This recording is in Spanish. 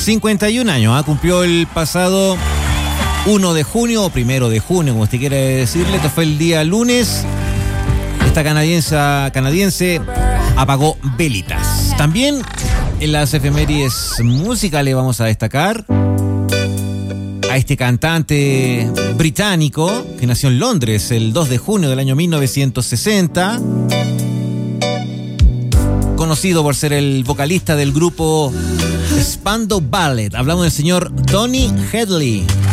51 años, cumplió el pasado 1 de junio o 1 de junio, como usted quiera decirle. Esto fue el día lunes. Esta canadiense apagó velitas. También en las efemérides musicales vamos a destacar a este cantante británico que nació en Londres el 2 de junio del año 1960. Conocido por ser el vocalista del grupo Spandau Ballet. Hablamos del señor Donny Hathaway.